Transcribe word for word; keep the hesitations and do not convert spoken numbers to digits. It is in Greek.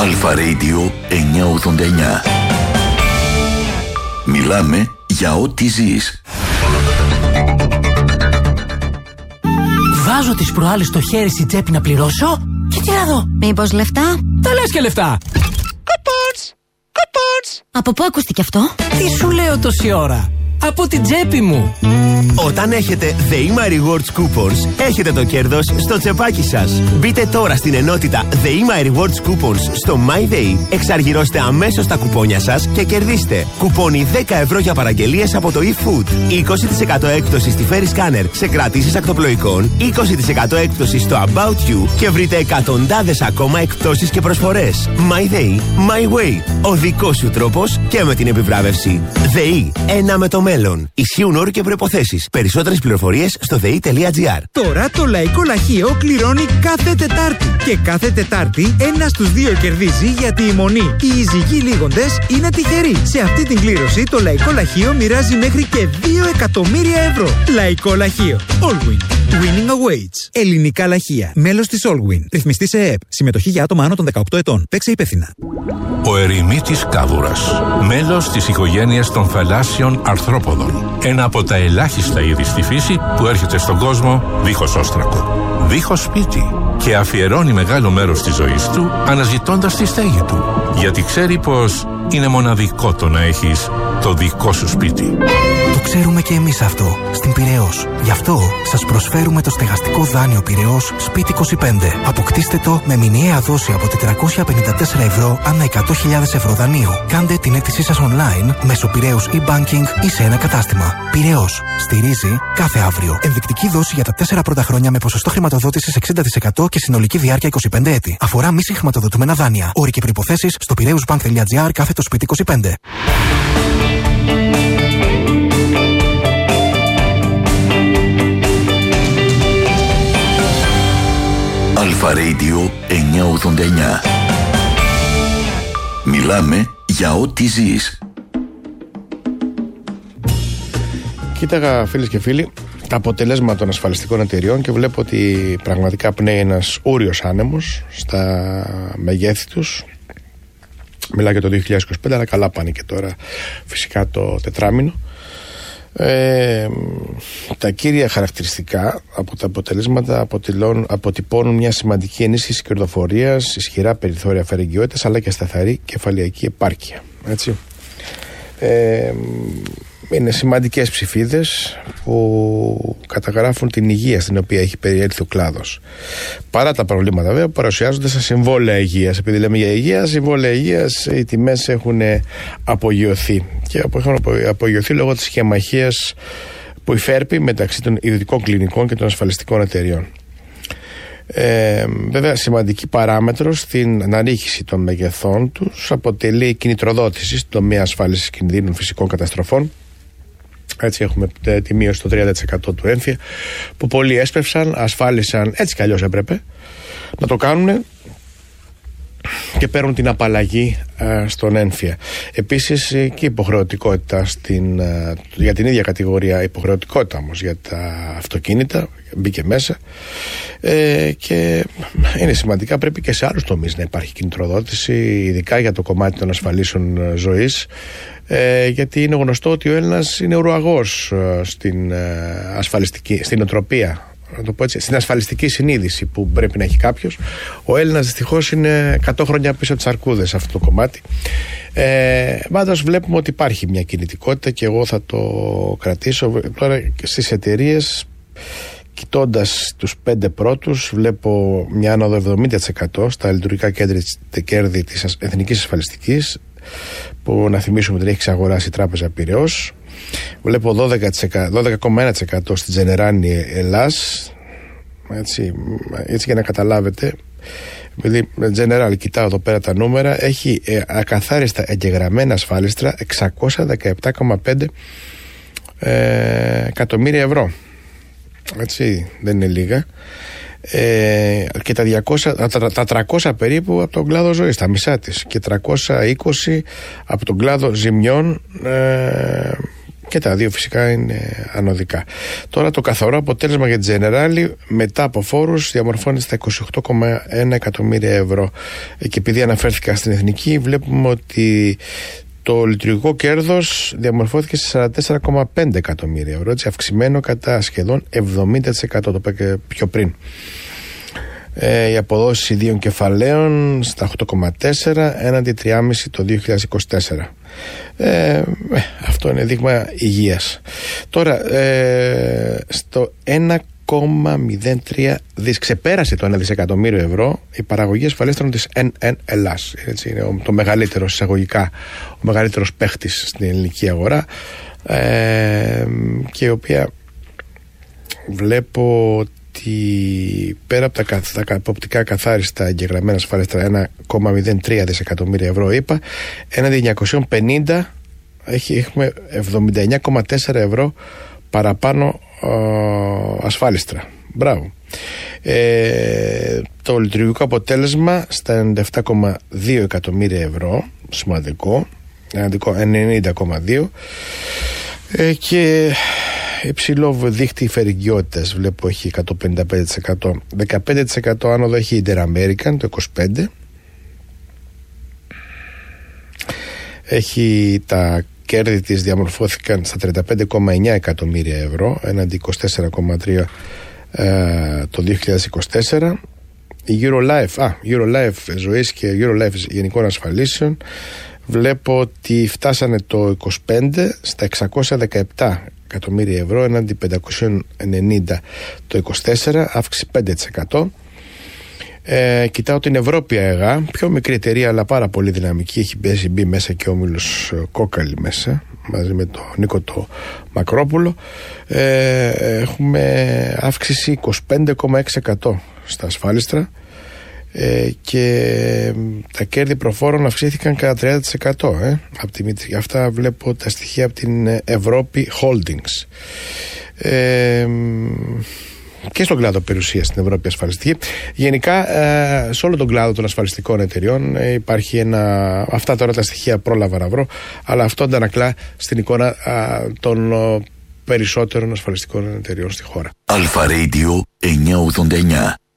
Αλφα Radio εννιακόσια ογδόντα εννιά. Μιλάμε για ό,τι ζεις. Βάζω τις προάλλες στο χέρι στην τσέπη να πληρώσω και τι να δω. Μήπως λεφτά? Τα λες και λεφτά. Κουπόνς! Κουπόνς! Από πού ακούστηκε αυτό? Τι σου λέω τόση ώρα? Από την τσέπη μου. Όταν έχετε ΔΕΗΜΑ Rewards Coupons, έχετε το κέρδος στο τσεπάκι σας. Μπείτε τώρα στην ενότητα ΔΕΗΜΑ Rewards Coupons στο MyDay, εξαργυρώστε αμέσως τα κουπόνια σας και κερδίστε κουπόνι δέκα ευρώ για παραγγελίες από το eFood, είκοσι τοις εκατό έκπτωση στη Ferry Scanner σε κρατήσεις ακτοπλοϊκών, είκοσι τοις εκατό έκπτωση στο About You και βρείτε εκατοντάδες ακόμα εκπτώσεις και προσφορές. MyDay, My Way. Ο δικός σου τρόπος και με την επιβράβευση. ΔΕΗ, ένα με το μέλλον. Ισχύουν όροι και προϋποθέσεις. Περισσότερες πληροφορίες στο δε ι τελεία τζι άρ. Τώρα το Λαϊκό Λαχείο κληρώνει κάθε Τετάρτη. Και κάθε Τετάρτη ένα στους δύο κερδίζει, γιατί η μονή, οι ειζυγοί λίγοντες, είναι τυχεροί. Σε αυτή την κλήρωση το Λαϊκό Λαχείο μοιράζει μέχρι και δύο εκατομμύρια ευρώ. Λαϊκό Λαχείο. Allwin. Winning awaits. Ελληνικά λαχεία. Μέλος της Allwin. Ρυθμιστή σε ΕΕΠ. Συμμετοχή για άτομα άνω των δεκαοκτώ ετών. Παίξε υπεύθυνα. Ο ερημίτης κάβουρας. Μέλος της οικογένειας των θαλάσσιων αρθρόποδων. Ένα από τα ελάχιστα είδη στη φύση που έρχεται στον κόσμο δίχως όστρακο, δίχως σπίτι, και αφιερώνει μεγάλο μέρος της ζωής του αναζητώντας τη στέγη του. Γιατί ξέρει πως είναι μοναδικό το να έχεις το δικό σου σπίτι. Το ξέρουμε και εμείς αυτό στην Πειραιώς. Γι' αυτό σας προσφέρουμε το στεγαστικό δάνειο Πειραιώς Σπίτι είκοσι πέντε. Αποκτήστε το με μηνιαία δόση από τετρακόσια πενήντα τέσσερα ευρώ ανά εκατό χιλιάδες ευρώ δανείο. Κάντε την αίτησή σας online μέσω Πειραιώς e-banking ή σε ένα κατάστημα. Πειραιώς. Στηρίζει κάθε αύριο. Ενδεικτική δόση για τα τέσσερα πρώτα χρόνια με ποσοστό χρηματοδότησης εξήντα τοις εκατό και συνολική διάρκεια είκοσι πέντε έτη. Αφορά μη συγχρηματοδοτούμενα δάνεια. Όροι και προϋποθέσεις στο πειραιούσbank τελεία τζι άρ κάθετο Σπίτι είκοσι πέντε. Αλφα Radio εννιακόσια ογδόντα εννιά. Μιλάμε για ό,τι ζεις. Κοίταγα, φίλες και φίλοι, τα αποτελέσματα των ασφαλιστικών εταιριών και βλέπω ότι πραγματικά πνέει ένας ούριος άνεμος στα μεγέθη τους. Μιλάω για το δύο χιλιάδες είκοσι πέντε, αλλά καλά πάνε και τώρα φυσικά το τετράμινο. Ε, τα κύρια χαρακτηριστικά από τα αποτελέσματα αποτυπώνουν μια σημαντική ενίσχυση κερδοφορίας, ισχυρά περιθώρια φερεγγιότητας, αλλά και σταθερή κεφαλαιακή επάρκεια. Έτσι. Ε, είναι σημαντικές ψηφίδες που καταγράφουν την υγεία στην οποία έχει περιέλθει ο κλάδος. Παρά τα προβλήματα βέβαια που παρουσιάζονται στα συμβόλαια υγείας. Επειδή λέμε για υγεία, συμβόλαια υγείας, οι τιμές έχουν απογειωθεί. Και έχουν απογειωθεί λόγω της σχεμαχίας που υφέρπει μεταξύ των ιδιωτικών κλινικών και των ασφαλιστικών εταιριών. Ε, βέβαια, σημαντική παράμετρο στην αναρρίχηση των μεγεθών τους αποτελεί η κινητροδότηση στον τομέα ασφάλισης κινδύνων φυσικών καταστροφών. Έτσι έχουμε τη μείωση στο τριάντα τοις εκατό του έμφυα, που πολλοί έσπευσαν, ασφάλισαν, έτσι κι αλλιώς έπρεπε να το κάνουν και παίρνουν την απαλλαγή α, στον έμφυα. Επίσης και υποχρεωτικότητα στην, α, για την ίδια κατηγορία, υποχρεωτικότητα όμως για τα αυτοκίνητα μπήκε μέσα, ε, και είναι σημαντικά, πρέπει και σε άλλους τομείς να υπάρχει κινητροδότηση, ειδικά για το κομμάτι των ασφαλίσεων ζωής, ε, γιατί είναι γνωστό ότι ο Έλληνας είναι ουραγός ε, στην ε, ασφαλιστική, στην οτροπία, να το πω έτσι, στην ασφαλιστική συνείδηση που πρέπει να έχει κάποιος. Ο Έλληνας δυστυχώς είναι εκατό χρόνια πίσω από τις αρκούδες σε αυτό το κομμάτι. Ε, πάντως βλέπουμε ότι υπάρχει μια κινητικότητα και εγώ θα το κρατήσω τώρα και στις εταιρείες. Κοιτώντας τους πέντε πρώτους, βλέπω μια άνοδο εβδομήντα τοις εκατό στα λειτουργικά κέρδη της Εθνικής Ασφαλιστικής, που να θυμίσουμε ότι έχει εξαγοράσει η Τράπεζα Πειραιώς. Βλέπω δώδεκα κόμμα ένα τοις εκατό στη Generani Ελλάς. Έτσι, έτσι για να καταλάβετε, επειδή General, κοιτάω εδώ πέρα τα νούμερα, έχει ε, ακαθάριστα εγγεγραμμένα ασφάλιστρα εξακόσια δεκαεπτά κόμμα πέντε ε, εκατομμύρια ευρώ. Έτσι, δεν είναι λίγα. Ε, και τα, διακόσια, τα, τα τριακόσια περίπου από τον κλάδο ζωής, τα μισά της, και τριακόσια είκοσι από τον κλάδο ζημιών ε, Και τα δύο φυσικά είναι ανωδικά. Τώρα το καθαρό αποτέλεσμα για τη Generali μετά από φόρους διαμορφώνεται στα είκοσι οκτώ κόμμα ένα εκατομμύρια ευρώ. Και επειδή αναφέρθηκα στην εθνική, βλέπουμε ότι το λειτουργικό κέρδος διαμορφώθηκε σε σαράντα τέσσερα κόμμα πέντε εκατομμύρια ευρώ, έτσι αυξημένο κατά σχεδόν εβδομήντα τοις εκατό, το είπα και πιο πριν. Ε, οι αποδόσεις ιδίων κεφαλαίων στα οκτώ κόμμα τέσσερα έναντι τρία κόμμα πέντε το δύο χιλιάδες είκοσι τέσσερα. Ε, ε, αυτό είναι δείγμα υγείας. Τώρα ε, στο ένα κόμμα μηδέν τρία δις ξεπέρασε το ένα δισεκατομμύριο ευρώ η παραγωγή ασφαλίστρων της εν εν Ελλάς. Έτσι, είναι το μεγαλύτερο εισαγωγικά, ο μεγαλύτερος παίχτης στην ελληνική αγορά, ε, και η οποία βλέπω ότι πέρα από τα, τα εποπτικά καθάριστα εγγεγραμμένα ασφαλίστρα ένα κόμμα μηδέν τρία δισεκατομμύρια ευρώ, είπα, έναντι εννιακόσια πενήντα έχει, έχουμε εβδομήντα εννιά κόμμα τέσσερα ευρώ παραπάνω ε, ασφάλιστρα. Μπράβο. Ε, το λειτουργικό αποτέλεσμα στα ενενήντα επτά κόμμα δύο εκατομμύρια ευρώ, σημαντικό, ενενήντα κόμμα δύο, ε, και υψηλό δίχτυ φερικιότητας βλέπω έχει εκατόν πενήντα πέντε τοις εκατό. δεκαπέντε τοις εκατό άνοδο έχει η Inter-American, το είκοσι πέντε τοις εκατό. Έχει τα κέρδη της διαμορφώθηκαν στα τριάντα πέντε κόμμα εννιά εκατομμύρια ευρώ έναντι είκοσι τέσσερα κόμμα τρία ε, το δύο χιλιάδες είκοσι τέσσερα. Η Eurolife, α, Eurolife ζωής και Eurolife γενικών ασφαλίσεων βλέπω ότι φτάσανε το είκοσι πέντε στα εξακόσια δεκαεπτά εκατομμύρια ευρώ έναντι πεντακόσια ενενήντα το είκοσι τέσσερα, αύξηση πέντε τοις εκατό. Ε, κοιτάω την Ευρώπη ΑΕΓΑ, πιο μικρή εταιρεία αλλά πάρα πολύ δυναμική, έχει μπει, μπει μέσα και ο όμιλος Κόκαλη μέσα μαζί με τον Νίκο το Μακρόπουλο. Ε, έχουμε αύξηση είκοσι πέντε κόμμα έξι τοις εκατό στα ασφάλιστρα, ε, και τα κέρδη προφόρων αυξήθηκαν κατά τριάντα τοις εκατό. Ε, από τη, αυτά βλέπω τα στοιχεία από την Ευρώπη Holdings. Ε, και στον κλάδο περιουσίας στην Ευρώπη ασφαλιστική. Γενικά ε, σε όλο τον κλάδο των ασφαλιστικών εταιριών ε, υπάρχει ένα. Αυτά τώρα τα στοιχεία πρόλαβα να βρω, αλλά αυτό αντανακλά στην εικόνα ε, των ε, περισσότερων ασφαλιστικών εταιριών στη χώρα. Αλφα Radio εννιακόσια ογδόντα εννιά.